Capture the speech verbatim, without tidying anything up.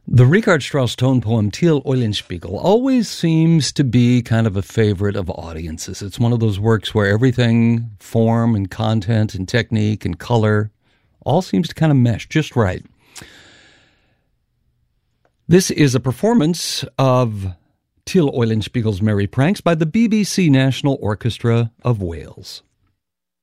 The Richard Strauss tone poem Till Eulenspiegel always seems to be kind of a favorite of audiences. It's one of those works where everything, form and content and technique and color, all seems to kind of mesh just right. This is a performance of Till Eulenspiegel's Merry Pranks by the B B C National Orchestra of Wales.